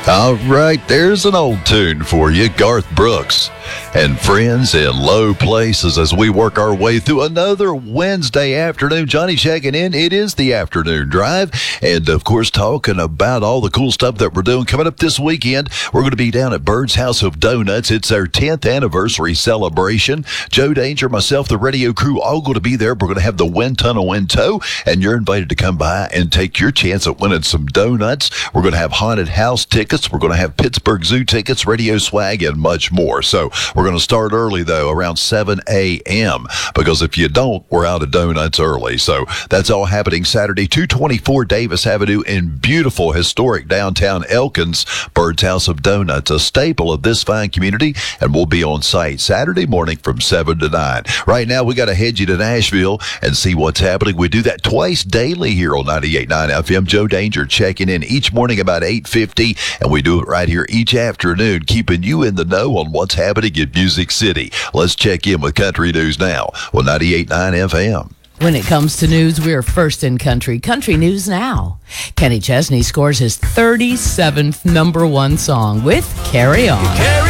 All right, there's an old tune for you, Garth Brooks and Friends in Low Places, as we work our way through another Wednesday afternoon. Johnny checking in. It is the afternoon drive, and of course talking about all the cool stuff that we're doing coming up this weekend. We're going to be down at Bird's House of Donuts. It's our 10th anniversary celebration. Joe Danger, myself, the radio crew, all going to be there. We're going to have the Wind Tunnel in tow, and you're invited to come by and take your chance at winning some donuts. We're going to have haunted house tickets. We're going to have Pittsburgh Zoo tickets, radio swag, and much more. So we're going to start early, though, around 7 a.m., because if you don't, we're out of donuts early. So that's all happening Saturday, 224 Davis Avenue in beautiful, historic downtown Elkins. Bird's House of Donuts, a staple of this fine community, and we'll be on site Saturday morning from 7 to 9. Right now, we got to head you to Nashville and see what's happening. We do that twice daily here on 98.9 FM. Joe Danger checking in each morning about 8:50, and we do it right here each afternoon, keeping you in the know on what's happening in Music City. Let's check in with Country News now on 98.9 FM. When it comes to news, we're first in country. Country News Now. Kenny Chesney scores his 37th number one song with Carry On. Carry